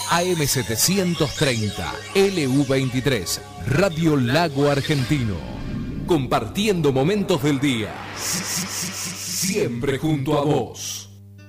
AM730, LU23, Radio Lago Argentino. Compartiendo momentos del día. Siempre junto a vos.